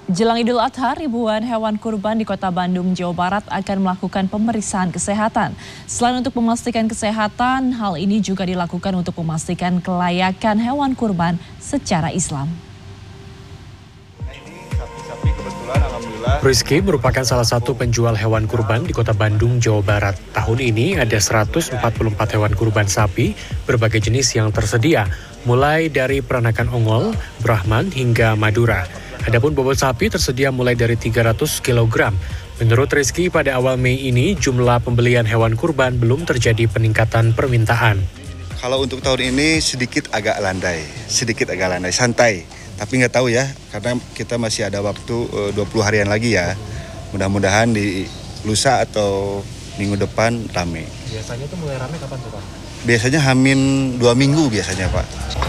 Jelang Idul Adha, ribuan hewan kurban di Kota Bandung, Jawa Barat akan melakukan pemeriksaan kesehatan. Selain untuk memastikan kesehatan, hal ini juga dilakukan untuk memastikan kelayakan hewan kurban secara Islam. Rizky merupakan salah satu penjual hewan kurban di Kota Bandung, Jawa Barat. Tahun ini ada 144 hewan kurban sapi berbagai jenis yang tersedia, mulai dari peranakan ongol, Brahman hingga Madura. Adapun bobot sapi tersedia mulai dari 300 kg. Menurut Rizky, pada awal Mei ini jumlah pembelian hewan kurban belum terjadi peningkatan permintaan. Kalau untuk tahun ini sedikit agak landai, santai. Tapi nggak tahu ya, karena kita masih ada waktu 20 harian lagi ya. Mudah-mudahan di lusa atau minggu depan rame. Biasanya tuh mulai rame kapan tuh Pak? Biasanya Hamin 2 minggu biasanya Pak.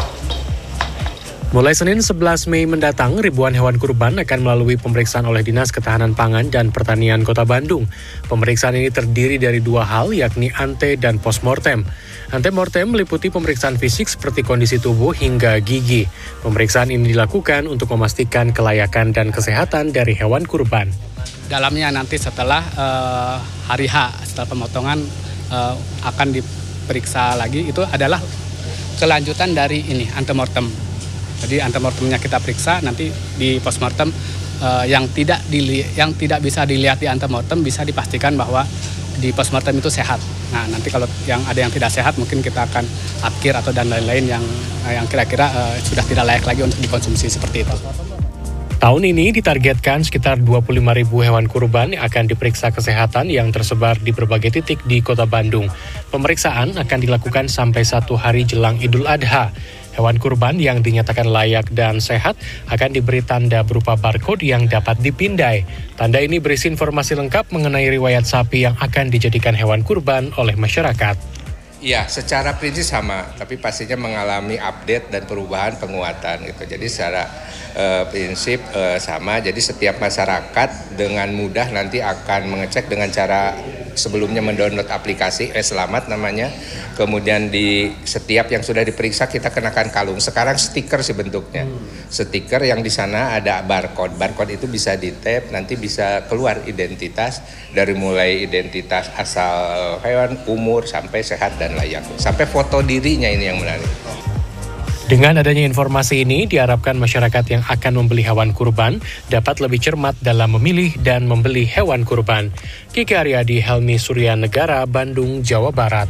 Mulai Senin 11 Mei mendatang, ribuan hewan kurban akan melalui pemeriksaan oleh Dinas Ketahanan Pangan dan Pertanian Kota Bandung. Pemeriksaan ini terdiri dari dua hal, yakni ante dan postmortem. Antemortem meliputi pemeriksaan fisik seperti kondisi tubuh hingga gigi. Pemeriksaan ini dilakukan untuk memastikan kelayakan dan kesehatan dari hewan kurban. Dalamnya nanti setelah hari H, setelah pemotongan akan diperiksa lagi, itu adalah kelanjutan dari ini, antemortem. Jadi antemortemnya kita periksa, nanti di postmortem yang tidak bisa dilihat di antemortem bisa dipastikan bahwa di postmortem itu sehat. Nah, nanti kalau yang ada yang tidak sehat mungkin kita akan apkir atau dan lain-lain yang kira-kira sudah tidak layak lagi untuk dikonsumsi seperti itu. Tahun ini ditargetkan sekitar 25.000 hewan kurban yang akan diperiksa kesehatan yang tersebar di berbagai titik di Kota Bandung. Pemeriksaan akan dilakukan sampai 1 hari jelang Idul Adha. Hewan kurban yang dinyatakan layak dan sehat akan diberi tanda berupa barcode yang dapat dipindai. Tanda ini berisi informasi lengkap mengenai riwayat sapi yang akan dijadikan hewan kurban oleh masyarakat. Ya, secara prinsip sama, tapi pastinya mengalami update dan perubahan penguatan gitu. Jadi secara prinsip sama, jadi setiap masyarakat dengan mudah nanti akan mengecek dengan cara sebelumnya mendownload aplikasi Selamat namanya. Kemudian di setiap yang sudah diperiksa kita kenakan kalung. Sekarang stiker sih bentuknya. Stiker yang di sana ada barcode. Barcode itu bisa di-tap, nanti bisa keluar identitas dari mulai identitas asal hewan, umur sampai sehat dan layak. Sampai foto dirinya ini yang menarik. Dengan adanya informasi ini, diharapkan masyarakat yang akan membeli hewan kurban dapat lebih cermat dalam memilih dan membeli hewan kurban. Kiki Aryadi, Helmi Suryanegara, Bandung, Jawa Barat.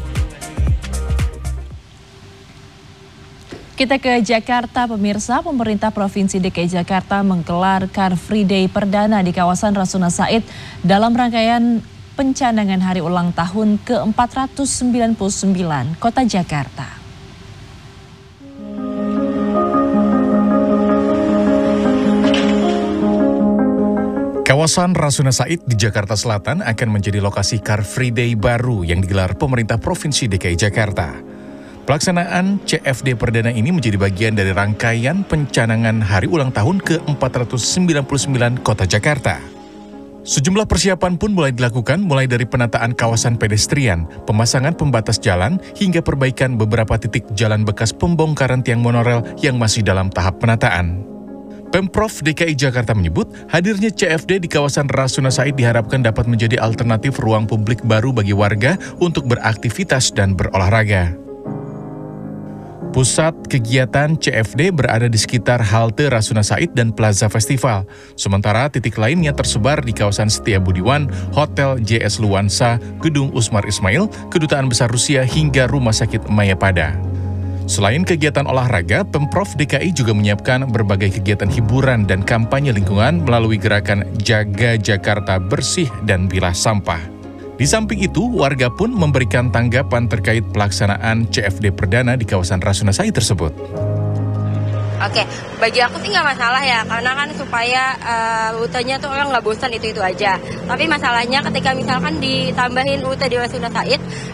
Kita ke Jakarta, pemirsa. Pemerintah Provinsi DKI Jakarta menggelar Car Free Day perdana di kawasan Rasuna Said dalam rangkaian pencanangan hari ulang tahun ke-499 Kota Jakarta. Kawasan Rasuna Said di Jakarta Selatan akan menjadi lokasi Car Free Day baru yang digelar pemerintah Provinsi DKI Jakarta. Pelaksanaan CFD perdana ini menjadi bagian dari rangkaian pencanangan hari ulang tahun ke-499 Kota Jakarta. Sejumlah persiapan pun mulai dilakukan, mulai dari penataan kawasan pedestrian, pemasangan pembatas jalan, hingga perbaikan beberapa titik jalan bekas pembongkaran tiang monorail yang masih dalam tahap penataan. Pemprov DKI Jakarta menyebut hadirnya CFD di kawasan Rasuna Said diharapkan dapat menjadi alternatif ruang publik baru bagi warga untuk beraktivitas dan berolahraga. Pusat kegiatan CFD berada di sekitar halte Rasuna Said dan Plaza Festival. Sementara titik lainnya tersebar di kawasan Setiabudiwan, Hotel JS Luansa, Gedung Usmar Ismail, Kedutaan Besar Rusia hingga Rumah Sakit Mayapada. Selain kegiatan olahraga, Pemprov DKI juga menyiapkan berbagai kegiatan hiburan dan kampanye lingkungan melalui gerakan Jaga Jakarta Bersih dan Pilah Sampah. Di samping itu, warga pun memberikan tanggapan terkait pelaksanaan CFD perdana di kawasan Rasuna Said tersebut. Oke, bagi aku sih nggak masalah ya, karena kan supaya rutenya tuh orang nggak bosan itu aja. Tapi masalahnya ketika misalkan ditambahin rute di Rasuna Said,